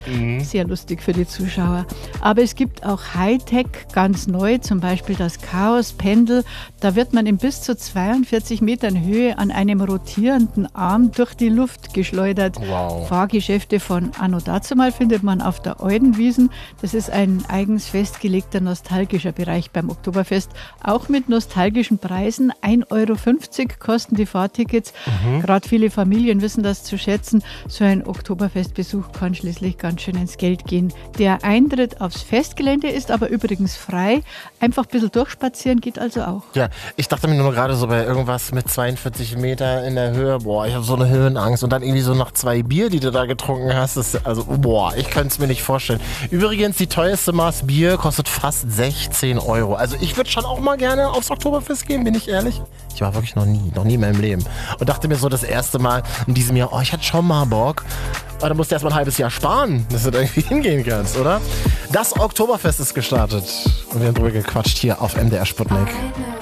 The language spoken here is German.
Sehr lustig für die Zuschauer. Aber es gibt auch Hightech, ganz neu, zum Beispiel das Chaos-Pendel. Da wird man in bis zu 42 Metern Höhe an einem rotierenden Arm durch die Luft geschleudert. Wow. Fahrgeschäfte von anno dazumal findet man auf der Eudenwiesen. Das ist ein eigens festgelegter nostalgischer Bereich beim Oktoberfest. Auch mit nostalgischen Preisen. 1,50 Euro kosten die Fahrtickets. Gerade viele Familien wissen das zu schätzen. So ein Oktoberfestbesuch kann schließlich ganz schön ins Geld gehen. Der Eintritt aufs Festgelände ist aber übrigens frei. Einfach ein bisschen durchspazieren geht also auch. Ja, ich dachte mir nur gerade so bei irgendwas mit 42 Meter in der Höhe, boah, ich habe so eine Höhenangst. Und dann irgendwie so noch 2 Bier, die du da getrunken hast. Ich könnte es mir nicht vorstellen. Übrigens, die teuerste Maß Bier kostet fast 16 Euro. Also ich würde schon auch mal gerne aufs Oktoberfest gehen, bin ich ehrlich. Ich war wirklich noch nie in meinem Leben. Und dachte mir so das erste Mal in diesem Jahr, ich hatte schon mal Bock. Aber da musst du erst mal ein halbes Jahr sparen, dass du da irgendwie hingehen kannst, oder? Das Oktoberfest ist gestartet. Und wir haben drüber gequatscht hier auf MDR Sputnik.